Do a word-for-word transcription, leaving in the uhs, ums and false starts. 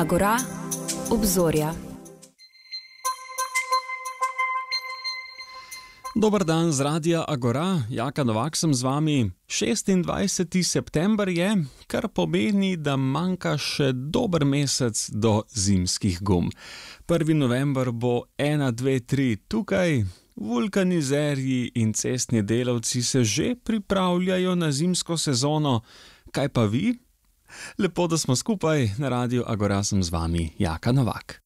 Agora, obzorja. Dober dan z radia Agora, Jaka Novak sem z vami. šestindvajseti september je, kar pomeni, da manjka še dober mesec do zimskih gum. prvi november bo ena, dve, tri tukaj, vulkanizerji in cestni delavci se že pripravljajo na zimsko sezono. Kaj pa vi? Lepo, da smo skupaj, na radiu Agora sem z vami, Jaka Novak.